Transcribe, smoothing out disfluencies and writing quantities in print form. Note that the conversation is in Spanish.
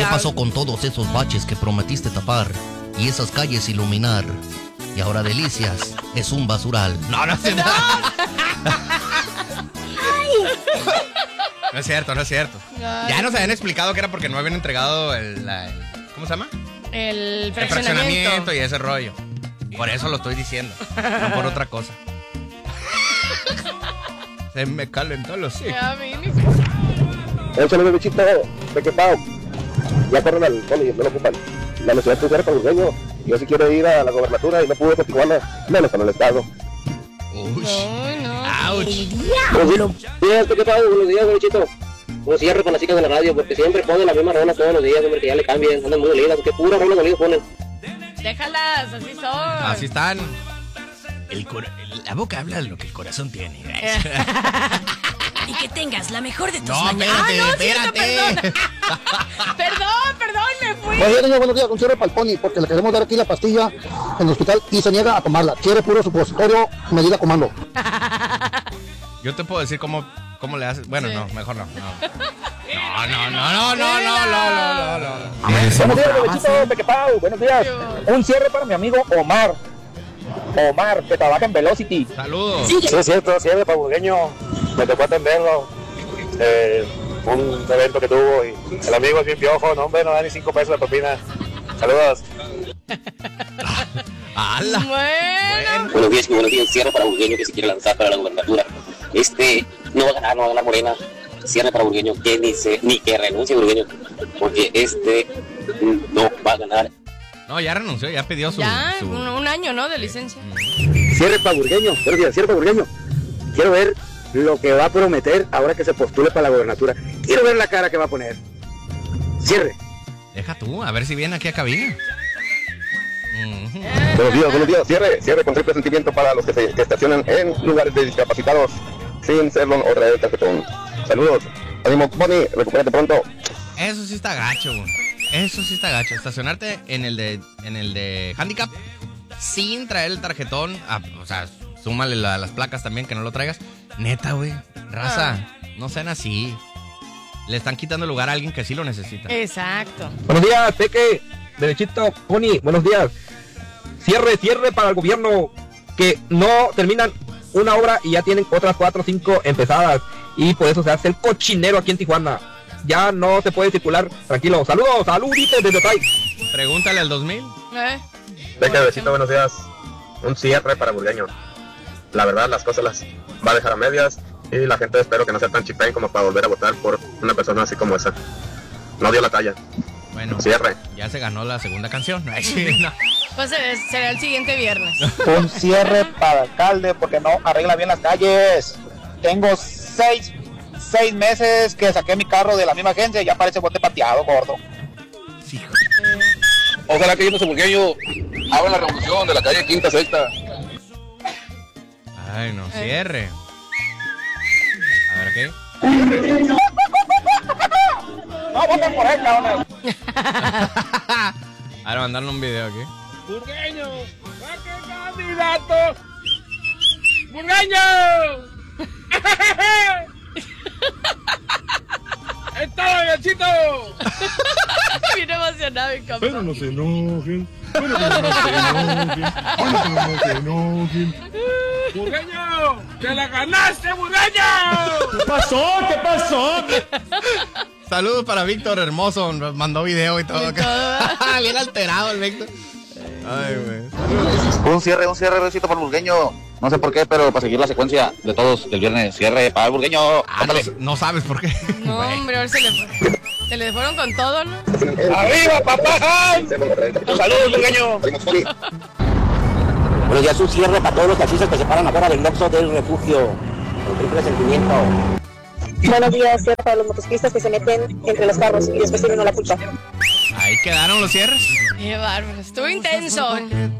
pasó con todos esos baches que prometiste tapar y esas calles iluminar? Y ahora Delicias es un basural. No, no es cierto. No es cierto, no es cierto. Ya nos habían explicado que era porque no habían entregado ¿cómo se llama? El fraccionamiento y ese rollo. Por eso lo estoy diciendo, no por otra cosa. Se me calentó los hijos. Échale, bebechito, de que pao. Ya corren al poli, no lo ocupan. La necesidad de para burgueño. Yo sí quiero ir a la gobernatura y no pude por Tijuana, menos con el estado. Uy, no. ¡Auch! Buenos días, ¿qué pao? Buenos días, bebechito. Un cierre con las chicas de la radio, porque siempre ponen las mismas rolas todos los días, hombre, que ya le cambien, andan muy dolidas, porque pura rola dolida ponen. Déjalas, así son. Así están. La boca habla de lo que el corazón tiene. Y que tengas la mejor de tus No, mañanas. espérate. Perdón, me fui. Buenos días, un cierre para el pony, porque le queremos dar aquí la pastilla en el hospital y se niega a tomarla. Quiere puro supositorio, medida comando. Yo te puedo decir cómo le haces. Bueno, sí. No, mejor no. No. Buenos días, bebechito, Pequepau. Buenos días. Un cierre para mi amigo Omar, que trabaja en Velocity. Saludos. Sí, es cierto, cierre para burgueño. Me tocó atenderlo. Un evento que tuvo y el amigo es bien piojo, no, hombre, no da ni 5 pesos de propina. Saludos. ¡Hala! Bueno. Buenos días, cierre para burgueño que se quiere lanzar para la gobernatura. No va a ganar Morena. Cierre para burgueño que ni que renuncie burgueño, porque no va a ganar. No, ya renunció, ya pidió su... un año, ¿no? De licencia. Cierre para burgueño, buenos días, cierre para burgueño. Quiero ver lo que va a prometer ahora que se postule para la gobernatura. Quiero ver la cara que va a poner. Cierre. Deja tú, a ver si viene aquí a cabina. Buenos días, cierre con triple sentimiento para los que estacionan en lugares de discapacitados sin serlo o traer el tarjetón. Saludos, ánimo, Bonnie, recupérate pronto. Eso sí está gacho, estacionarte en el de handicap sin traer el tarjetón, o sea, súmale las placas también, que no lo traigas. Neta, güey, raza, no sean así. Le están quitando el lugar a alguien que sí lo necesita. Exacto. Buenos días, Peque, derechito, Pony, buenos días. Cierre para el gobierno, que no terminan una obra y ya tienen otras 4 o 5 empezadas, y por eso se hace el cochinero aquí en Tijuana. Ya no se puede circular tranquilo. Saluditos desde Otay. Pregúntale al 2000. Peque, besito, buenos días. Un cierre para burgueño. La verdad, las cosas las va a dejar a medias y la gente espero que no sea tan chipén como para volver a votar por una persona así como esa. No dio la talla. Bueno, cierre. Ya se ganó la segunda canción. No. Pues será el siguiente viernes. Un cierre para el alcalde porque no arregla bien las calles. Tengo 6 meses que saqué mi carro de la misma agencia y ya parece bote pateado, gordo. Sí. Ojalá que yo, burgueño, haga la revolución de la calle Quinta Sexta. Ay, no, cierre. A ver, ¿qué? No voten por él, cabrón. Ahora mandarle un video aquí. ¡Burgueño! ¡Saque candidato! ¡Burgueño! ¡Está Gachito! Bien emocionado, mi compa. Pero no se enojen. ¡Burgueño! ¡Te la ganaste, burgueño! ¿Qué pasó? Saludos para Víctor Hermoso, nos mandó video y todo. Bien alterado el Víctor. Ay, güey. Un cierre, besito para el burgueño. No sé por qué, pero para seguir la secuencia de todos del viernes. Cierre para el burgueño. No sabes por qué. No, hombre, ahora se le fueron con todo, ¿no? ¡Arriba, papá! ¡Saludos, burgueño! Buenos días, un cierre para todos los taxistas que se paran afuera del Oxxo del refugio. Con triple sentimiento. Buenos días, cierre para los motociclistas que se meten entre los carros y después tienen la culpa. Ahí quedaron los cierres. Qué bárbaro, estuvo intenso.